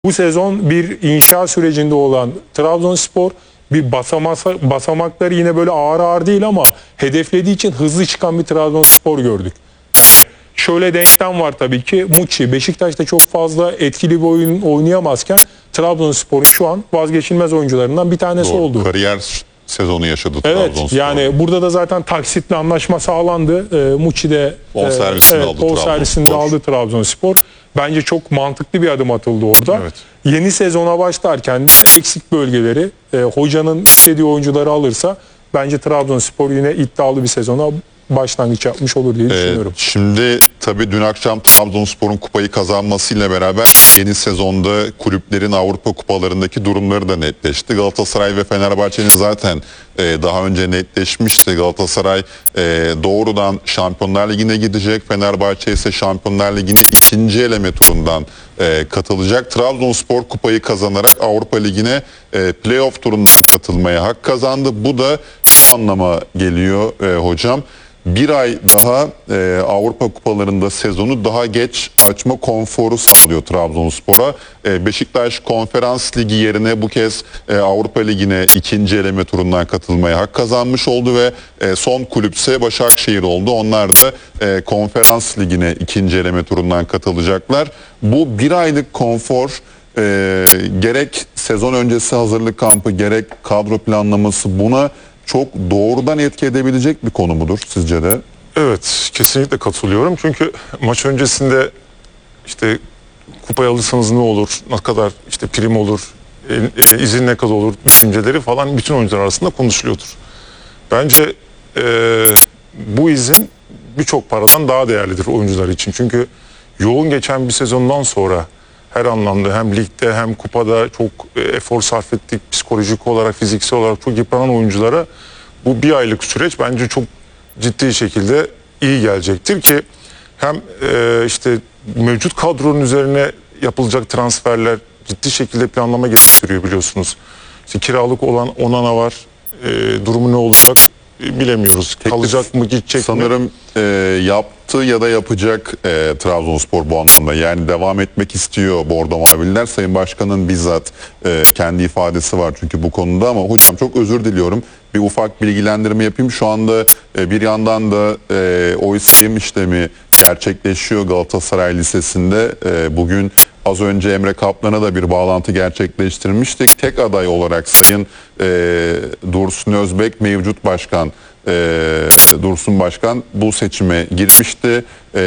Bu sezon bir inşa sürecinde olan Trabzonspor bir basamakları yine böyle ağır ağır değil ama hedeflediği için hızlı çıkan bir Trabzonspor gördük. Şöyle denklem var tabii ki. Muçi Beşiktaş'ta çok fazla etkili bir oyun oynayamazken Trabzonspor'un şu an vazgeçilmez oyuncularından bir tanesi oldu. Kariyer sezonu yaşadı Evet, Trabzonspor. yani burada da zaten taksitle anlaşma sağlandı. Muçi de bonservisini aldı Trabzonspor. Bence çok mantıklı bir adım atıldı orada. Evet. Yeni sezona başlarken de eksik bölgeleri hocanın istediği oyuncuları alırsa bence Trabzonspor yine iddialı bir sezona başlangıç yapmış olur diye düşünüyorum. Şimdi tabii dün akşam Trabzonspor'un kupayı kazanmasıyla beraber yeni sezonda kulüplerin Avrupa kupalarındaki durumları da netleşti. Galatasaray ve Fenerbahçe'nin zaten daha önce netleşmişti. Galatasaray doğrudan Şampiyonlar Ligi'ne gidecek. Fenerbahçe ise Şampiyonlar Ligi'nin ikinci eleme turundan katılacak. Trabzonspor kupayı kazanarak Avrupa Ligi'ne playoff turundan katılmaya hak kazandı. Bu da şu anlama geliyor hocam. Bir ay daha Avrupa kupalarında sezonu daha geç açma konforu sağlıyor Trabzonspor'a. Beşiktaş Konferans Ligi yerine bu kez Avrupa Ligi'ne ikinci eleme turundan katılmaya hak kazanmış oldu ve son kulüpse Başakşehir oldu. Onlar da Konferans Ligi'ne ikinci eleme turundan katılacaklar. Bu bir aylık konfor gerek sezon öncesi hazırlık kampı gerek kadro planlaması buna çok doğrudan etki edebilecek bir konu mudur sizce de? Evet, kesinlikle katılıyorum. Çünkü maç öncesinde işte kupayı alırsanız ne olur, ne kadar işte prim olur, izin ne kadar olur düşünceleri falan bütün oyuncular arasında konuşuluyordur. Bence bu izin birçok paradan daha değerlidir oyuncular için. Çünkü yoğun geçen bir sezondan sonra her anlamda hem ligde hem kupada çok efor sarf ettik. Psikolojik olarak, fiziksel olarak çok yıpranan oyunculara bu bir aylık süreç bence çok ciddi şekilde iyi gelecektir ki hem işte mevcut kadronun üzerine yapılacak transferler ciddi şekilde planlama gerektiriyor biliyorsunuz. İşte kiralık olan Onana var. Durumu ne olacak bilemiyoruz. Kalacak mı, gidecek sanırım, mi? yaptı ya da yapacak Trabzonspor bu anlamda. Yani devam etmek istiyor Bordo Mavililer. Sayın Başkan'ın bizzat kendi ifadesi var çünkü bu konuda ama hocam çok özür diliyorum. Bir ufak bilgilendirme yapayım. Şu anda bir yandan da oy sayım işlemi gerçekleşiyor Galatasaray Lisesi'nde. Bugün az önce Emre Kaplan'a da bir bağlantı gerçekleştirmiştik. Tek aday olarak Sayın Dursun Özbek mevcut başkan Dursun Başkan bu seçime girmişti.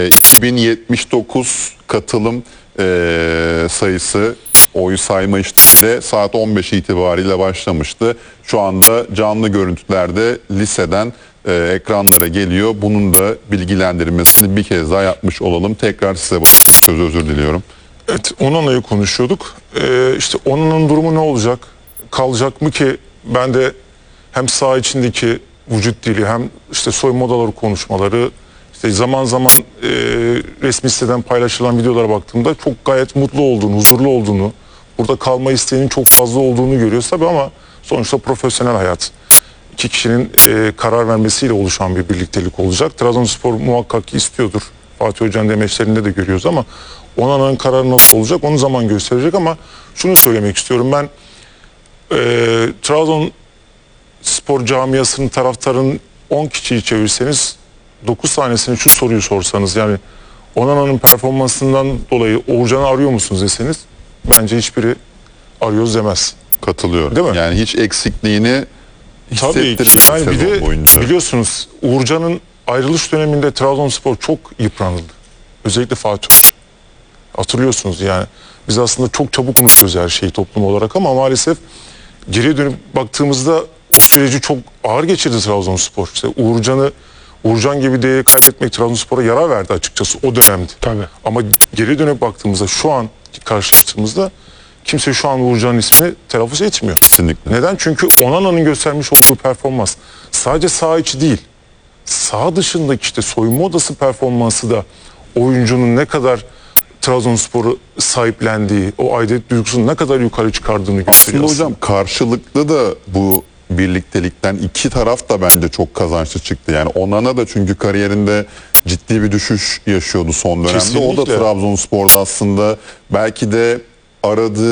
2079 katılım sayısı oy sayma işlemi saat 15 itibariyle başlamıştı. Şu anda canlı görüntülerde liseden ekranlara geliyor. Bunun da bilgilendirmesini bir kez daha yapmış olalım. Tekrar size söz özür diliyorum. Evet, Onana'yı konuşuyorduk. İşte Onana'nın durumu ne olacak? Kalacak mı ki? Ben de hem saha içindeki vücut dili hem işte soyunma odaları konuşmaları, işte zaman zaman resmi siteden paylaşılan videolara baktığımda çok gayet mutlu olduğunu, huzurlu olduğunu, burada kalma isteğinin çok fazla olduğunu görüyoruz tabii ama sonuçta profesyonel hayat. İki kişinin karar vermesiyle oluşan bir birliktelik olacak. Trabzonspor muhakkak ki istiyordur. Fatih Hoca'nın demeçlerinde de görüyoruz ama Onana'nın kararı nasıl olacak onu zaman gösterecek ama şunu söylemek istiyorum ben Trabzonspor camiasının taraftarın 10 kişiyi çevirseniz 9 tanesine şu soruyu sorsanız yani Onana'nın performansından dolayı Uğurcan'ı arıyor musunuz deseniz bence hiçbiri arıyoruz demez. Katılıyorum. Değil mi? Yani hiç eksikliğini Tabii ki. Yani bir de boyunca. Biliyorsunuz Uğurcan'ın ayrılış döneminde Trabzonspor çok yıpranıldı. Özellikle Fatih Hoca. Hatırlıyorsunuz yani. Biz aslında çok çabuk unutuyoruz her şeyi toplum olarak ama maalesef geriye dönüp baktığımızda o süreci çok ağır geçirdi Trabzonspor. İşte Uğurcan gibi değeri kaybetmek Trabzonspor'a yara verdi açıkçası o dönemde. Tabii. Ama geriye dönüp baktığımızda şu an karşılaştığımızda kimse şu an Uğurcan'ın ismini telaffuz etmiyor. Kesinlikle. Neden? Çünkü Onana'nın göstermiş olduğu performans sadece saha içi değil, saha dışındaki işte soyunma odası performansı da oyuncunun ne kadar Trabzonspor'u sahiplendiği, o aidiyet duygusunu ne kadar yukarı çıkardığını gösteriyor. Aslında hocam karşılıklı da bu birliktelikten iki taraf da bence çok kazançlı çıktı. Yani Onana da çünkü kariyerinde ciddi bir düşüş yaşıyordu son dönemde. Kesinlikle. O da Trabzonspor'da aslında belki de aradığı